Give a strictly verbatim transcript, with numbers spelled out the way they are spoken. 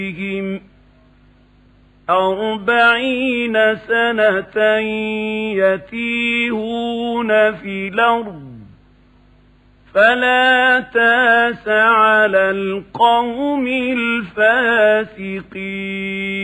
بهم أربعين سنة يتيهون في الأرض فلا تاس على القوم الفاسقين.